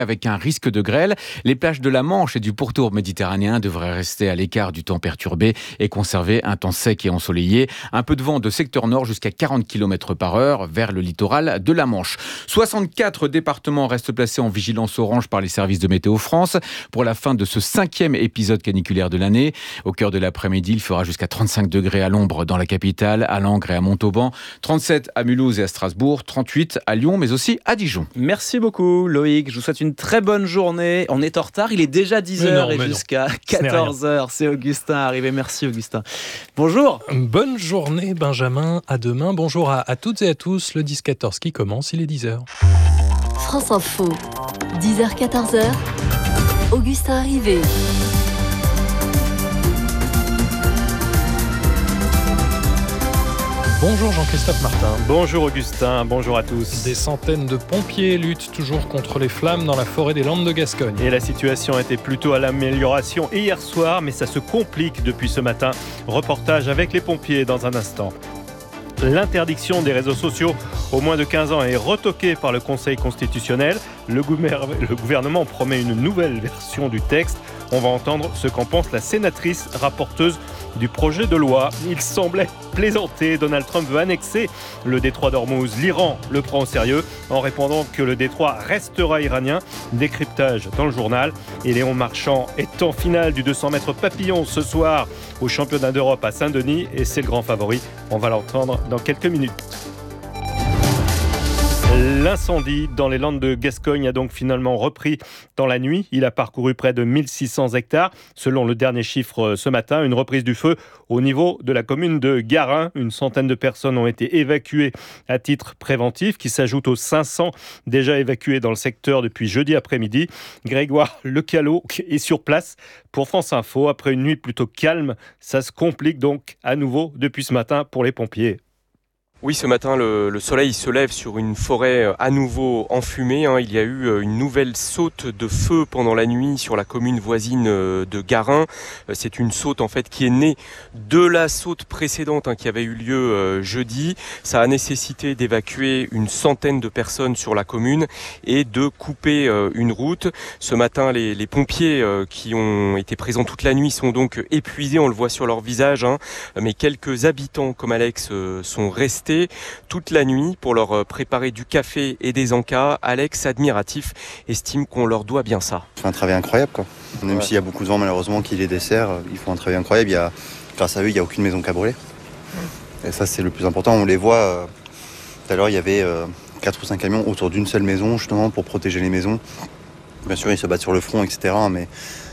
avec un risque de grêle. Les plages de la Manche et du pourtour méditerranéen devraient rester à l'écart du temps perturbé et conserver un temps sec et ensoleillé. Un peu de vent de secteur nord jusqu'à 40 km/h vers le littoral de la Manche. 64 départements restent placés en vigilance orange par les services de Météo France pour la fin de ce 5e épisode caniculaire de l'année. Au cœur de l'après-midi, il fera jusqu'à 35 degrés à l'ombre dans la capitale, à Langres et à Montauban, 37 à Mulhouse et à Strasbourg, 38 à Lyon, mais aussi à Dijon. Merci beaucoup Loïc, je vous souhaite une très bonne journée. On est en retard, il est déjà 10h et jusqu'à 14h. C'est Augustin arrivé, merci Augustin. Bonjour. Bonne journée Benjamin, à demain. Bonjour à toutes et à tous, le 10-14 qui commence, il est 10h. France Info, 10h-14h, Augustin arrivé. Bonjour Jean-Christophe Martin. Bonjour Augustin, bonjour à tous. Des centaines de pompiers luttent toujours contre les flammes dans la forêt des Landes de Gascogne. Et la situation était plutôt à l'amélioration hier soir, mais ça se complique depuis ce matin. Reportage avec les pompiers dans un instant. L'interdiction des réseaux sociaux aux moins de 15 ans est retoquée par le Conseil constitutionnel. Le gouvernement promet une nouvelle version du texte. On va entendre ce qu'en pense la sénatrice rapporteuse du projet de loi. Il semblait plaisanter. Donald Trump veut annexer le détroit d'Ormuz. L'Iran le prend au sérieux en répondant que le détroit restera iranien. Décryptage dans le journal. Et Léon Marchand est en finale du 200 mètres papillon ce soir au championnat d'Europe à Saint-Denis. Et c'est le grand favori. On va l'entendre dans quelques minutes. L'incendie dans les Landes de Gascogne a donc finalement repris dans la nuit. Il a parcouru près de 1600 hectares. Selon le dernier chiffre ce matin, une reprise du feu au niveau de la commune de Garin. Une centaine de personnes ont été évacuées à titre préventif, qui s'ajoute aux 500 déjà évacués dans le secteur depuis jeudi après-midi. Grégoire Lecalot est sur place pour France Info. Après une nuit plutôt calme, ça se complique donc à nouveau depuis ce matin pour les pompiers. Oui, ce matin, le soleil se lève sur une forêt à nouveau enfumée. Il y a eu une nouvelle saute de feu pendant la nuit sur la commune voisine de Garin. C'est une saute en fait qui est née de la saute précédente qui avait eu lieu jeudi. Ça a nécessité d'évacuer une centaine de personnes sur la commune et de couper une route. Ce matin, les pompiers qui ont été présents toute la nuit sont donc épuisés, on le voit sur leur visage. Mais quelques habitants comme Alex sont restés toute la nuit pour leur préparer du café et des encas. Alex, admiratif, estime qu'on leur doit bien ça. Ils font un travail incroyable, quoi. Même s'il y a beaucoup de vent malheureusement qui les dessert, ils font un travail incroyable. Grâce à eux, il n'y a aucune maison qui a brûlé. Et ça, c'est le plus important. On les voit, tout à l'heure, il y avait 4 ou 5 camions autour d'une seule maison, justement, pour protéger les maisons. Bien sûr, ils se battent sur le front, etc. Mais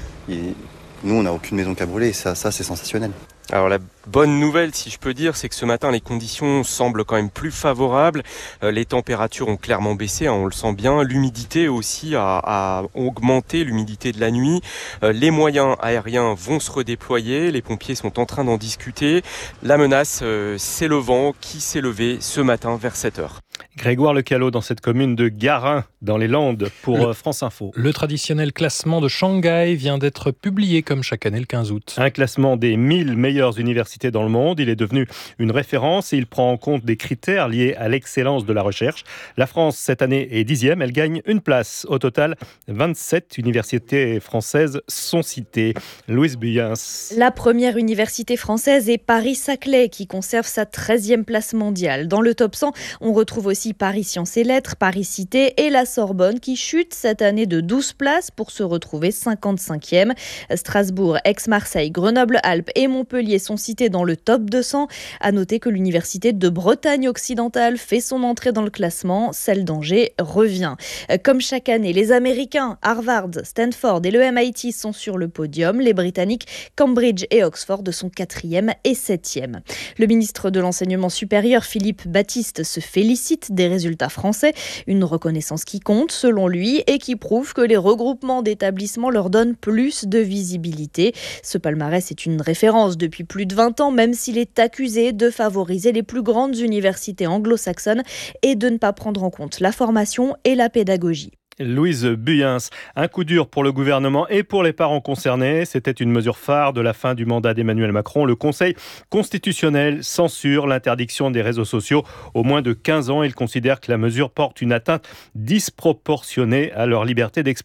nous, on n'a aucune maison qui a brûlé. Et ça, c'est sensationnel. Alors la bonne nouvelle, si je peux dire, c'est que ce matin, les conditions semblent quand même plus favorables. Les températures ont clairement baissé, on le sent bien. L'humidité aussi a augmenté, l'humidité de la nuit. Les moyens aériens vont se redéployer. Les pompiers sont en train d'en discuter. La menace, c'est le vent qui s'est levé ce matin vers 7h. Grégoire Lecalot dans cette commune de Garin, dans les Landes, pour France Info. Le traditionnel classement de Shanghai vient d'être publié comme chaque année le 15 août. Un classement des 1000 meilleures universités dans le monde. Il est devenu une référence et il prend en compte des critères liés à l'excellence de la recherche. La France, cette année, est 10e. Elle gagne une place. Au total, 27 universités françaises sont citées. Louise Buyens. La première université française est Paris-Saclay, qui conserve sa 13e place mondiale. Dans le top 100, on retrouve aussi Paris Sciences et Lettres, Paris Cité et la Sorbonne qui chute cette année de 12 places pour se retrouver 55e. Strasbourg, Aix-Marseille, Grenoble-Alpes et Montpellier sont cités dans le top 200. À noter que l'université de Bretagne occidentale fait son entrée dans le classement. Celle d'Angers revient. Comme chaque année, les Américains, Harvard, Stanford et le MIT sont sur le podium. Les Britanniques, Cambridge et Oxford sont 4e et 7e. Le ministre de l'Enseignement supérieur, Philippe Baptiste, se félicite des résultats français. Une reconnaissance qui compte, selon lui, et qui prouve que les regroupements d'établissements leur donnent plus de visibilité. Ce palmarès est une référence depuis plus de 20 ans, même s'il est accusé de favoriser les plus grandes universités anglo-saxonnes et de ne pas prendre en compte la formation et la pédagogie. Louise Buyens. Un coup dur pour le gouvernement et pour les parents concernés. C'était une mesure phare de la fin du mandat d'Emmanuel Macron. Le Conseil constitutionnel censure l'interdiction des réseaux sociaux aux moins de 15 ans. Il considère que la mesure porte une atteinte disproportionnée à leur liberté d'expression.